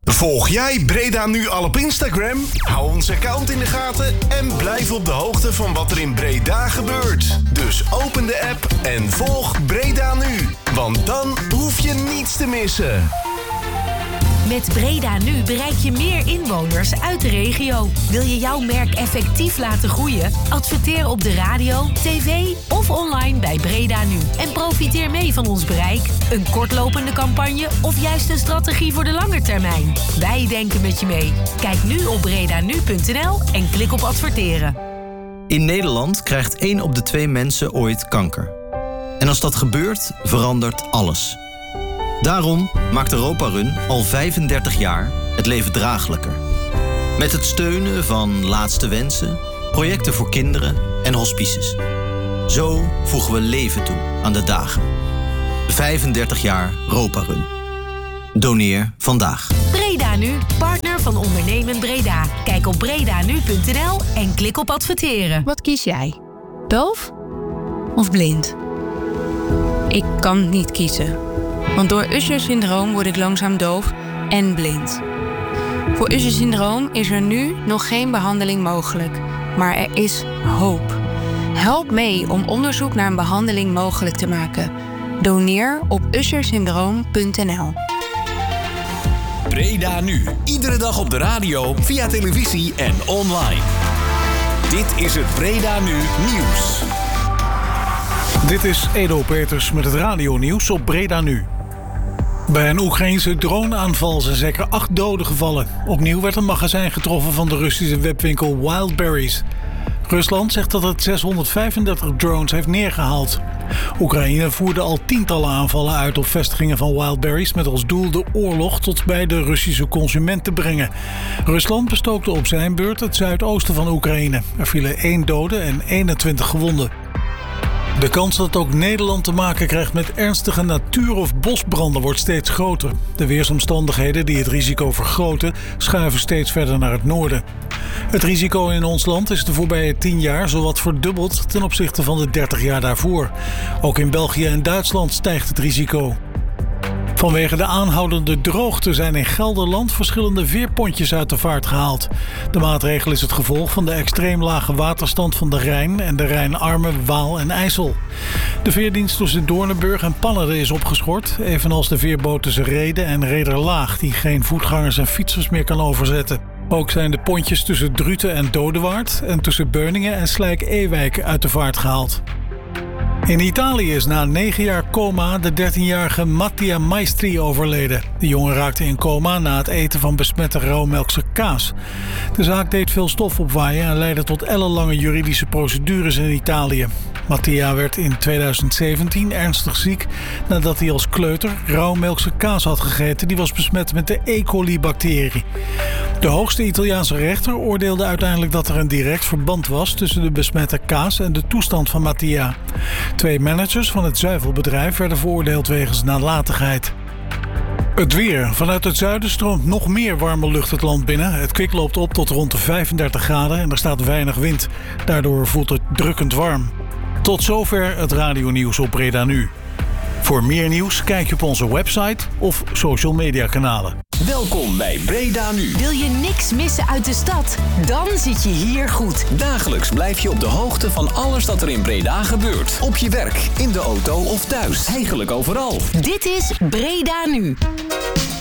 Volg jij Breda Nu al op Instagram? Hou ons account in de gaten en blijf op de hoogte van wat er in Breda gebeurt. Dus open de app en volg Breda Nu. Want dan hoef je niets te missen. Met Breda Nu bereik je meer inwoners uit de regio. Wil je jouw merk effectief laten groeien? Adverteer op de radio, tv of online bij Breda Nu. En profiteer mee van ons bereik. Een kortlopende campagne of juist een strategie voor de lange termijn. Wij denken met je mee. Kijk nu op bredanu.nl en klik op adverteren. In Nederland krijgt 1 op de 2 mensen ooit kanker. En als dat gebeurt, verandert alles. Daarom maakt Europa Run al 35 jaar het leven draaglijker. Met het steunen van Laatste Wensen, projecten voor kinderen en hospices. Zo voegen we leven toe aan de dagen. 35 jaar Europa Run. Doneer vandaag. Breda Nu, partner van Ondernemen Breda. Kijk op bredanu.nl en klik op adverteren. Wat kies jij? Doof of blind? Ik kan niet kiezen. Want door Usher-syndroom word ik langzaam doof en blind. Voor Usher-syndroom is er nu nog geen behandeling mogelijk. Maar er is hoop. Help mee om onderzoek naar een behandeling mogelijk te maken. Doneer op ushersyndroom.nl. Breda Nu. Iedere dag op de radio, via televisie en online. Dit is het Breda Nu nieuws. Dit is Edo Peters met het radionieuws op Breda Nu. Bij een Oekraïense droneaanval zijn zeker 8 doden gevallen. Opnieuw werd een magazijn getroffen van de Russische webwinkel Wildberries. Rusland zegt dat het 635 drones heeft neergehaald. Oekraïne voerde al tientallen aanvallen uit op vestigingen van Wildberries met als doel de oorlog tot bij de Russische consument te brengen. Rusland bestookte op zijn beurt het zuidoosten van Oekraïne. Er vielen 1 dode en 21 gewonden. De kans dat ook Nederland te maken krijgt met ernstige natuur- of bosbranden wordt steeds groter. De weersomstandigheden die het risico vergroten schuiven steeds verder naar het noorden. Het risico in ons land is de voorbije 10 jaar zowat verdubbeld ten opzichte van de 30 jaar daarvoor. Ook in België en Duitsland stijgt het risico. Vanwege de aanhoudende droogte zijn in Gelderland verschillende veerpontjes uit de vaart gehaald. De maatregel is het gevolg van de extreem lage waterstand van de Rijn en de Rijnarme Waal en IJssel. De veerdienst tussen Doornenburg en Pannerden is opgeschort, evenals de veerboot tussen Rede en Rederlaag, die geen voetgangers en fietsers meer kan overzetten. Ook zijn de pontjes tussen Druten en Dodewaard en tussen Beuningen en Slijk-Ewijk uit de vaart gehaald. In Italië is na 9 jaar coma de 13-jarige Mattia Maestri overleden. De jongen raakte in coma na het eten van besmette rauwmelkse kaas. De zaak deed veel stof opwaaien en leidde tot ellenlange juridische procedures in Italië. Mattia werd in 2017 ernstig ziek nadat hij als kleuter rauwmelkse kaas had gegeten die was besmet met de E. coli-bacterie. De hoogste Italiaanse rechter oordeelde uiteindelijk dat er een direct verband was tussen de besmette kaas en de toestand van Mattia. 2 managers van het zuivelbedrijf werden veroordeeld wegens nalatigheid. Het weer. Vanuit het zuiden stroomt nog meer warme lucht het land binnen. Het kwik loopt op tot rond de 35 graden en er staat weinig wind. Daardoor voelt het drukkend warm. Tot zover het radionieuws op Breda Nu. Voor meer nieuws kijk je op onze website of social media kanalen. Welkom bij Breda Nu. Wil je niks missen uit de stad? Dan zit je hier goed. Dagelijks blijf je op de hoogte van alles dat er in Breda gebeurt. Op je werk, in de auto of thuis. Eigenlijk overal. Dit is Breda Nu.